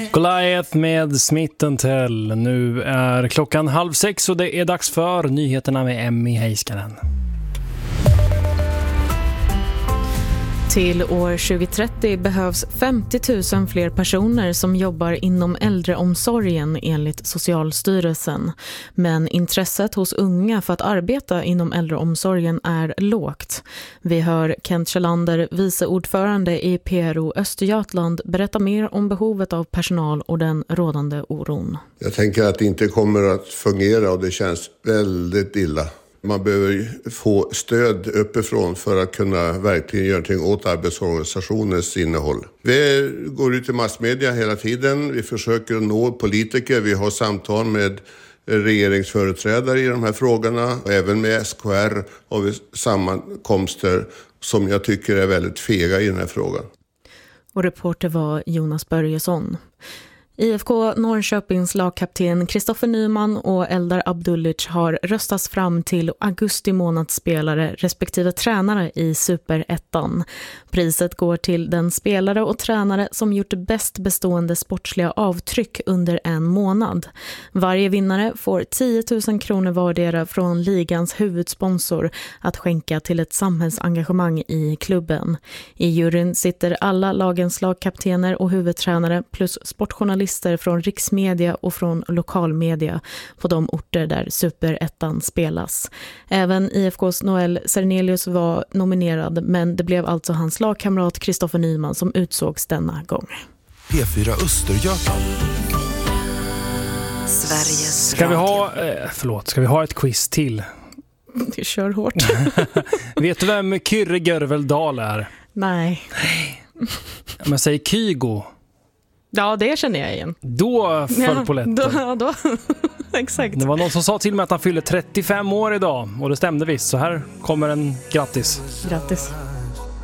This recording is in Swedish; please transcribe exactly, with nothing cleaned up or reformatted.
Goliath med Smith and Tell. Nu är klockan halv sex och det är dags för nyheterna med Emmy Heiskanen. Till år tjugo trettio behövs femtio tusen fler personer som jobbar inom äldreomsorgen enligt Socialstyrelsen. Men intresset hos unga för att arbeta inom äldreomsorgen är lågt. Vi hör Kent Kjellander, viceordförande i P R O Östergötland, berätta mer om behovet av personal och den rådande oron. Jag tänker att det inte kommer att fungera och det känns väldigt illa. Man behöver få stöd uppifrån för att kunna verkligen göra någonting åt arbetsorganisationens innehåll. Vi går ut i massmedia hela tiden. Vi försöker nå politiker. Vi har samtal med regeringsföreträdare i de här frågorna. Och även med S K R har vi sammankomster som jag tycker är väldigt fega i den här frågan. Och reporter var Jonas Börjesson. I F K Norrköpings lagkapten Kristoffer Nyman och Eldar Abdullic har röstats fram till augusti månadsspelare respektive tränare i Superettan. Priset går till den spelare och tränare som gjort bäst bestående sportsliga avtryck under en månad. Varje vinnare får tio tusen kronor vardera från ligans huvudsponsor att skänka till ett samhällsengagemang i klubben. I juryn sitter alla lagens lagkaptener och huvudtränare plus sportjournalister från riksmedia och från lokalmedia på de orter där Superettan spelas. Även I F K:s Noel Cernelius var nominerad, men det blev alltså hans lagkamrat Kristoffer Nyman som utsågs denna gång. P fyra Östergötland. Sveriges Ska vi ha, eh, förlåt, ska vi ha ett quiz till? Det kör hårt. Vet du vem Kyrre Görveldal är? Nej. Man säger Kygo. Ja, det känner jag igen. Då föll ja, på lätten. Då, ja, då. Exakt. Det var någon som sa till mig att han fyller trettiofem år idag. Och det stämde visst, så här kommer en grattis. Grattis.